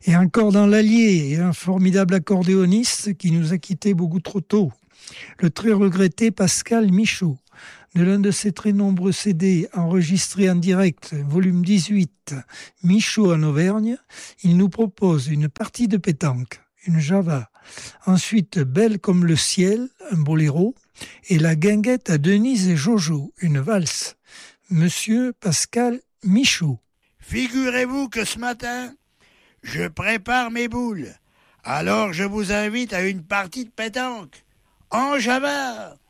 Et encore dans l'Allier, un formidable accordéoniste qui nous a quittés beaucoup trop tôt, le très regretté Pascal Michaud. De l'un de ses très nombreux CD enregistrés en direct, volume 18, Michaud en Auvergne, il nous propose une partie de pétanque, une java. Ensuite, Belle comme le ciel, un boléro, et la guinguette à Denise et Jojo, une valse. Monsieur Pascal Michaud. Figurez-vous que ce matin, je prépare mes boules. Alors je vous invite à une partie de pétanque. En java!